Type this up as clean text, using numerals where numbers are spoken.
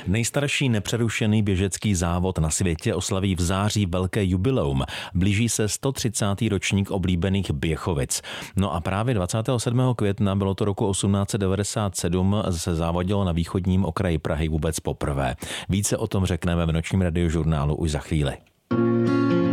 Nejstarší nepřerušený běžecký závod na světě oslaví v září velké jubileum. Blíží se 130. ročník oblíbených Běchovic. No a právě 27. května, bylo to roku 1897, se závodilo na východním okraji Prahy vůbec poprvé. Více o tom řekneme v nočním radiožurnálu už za chvíli.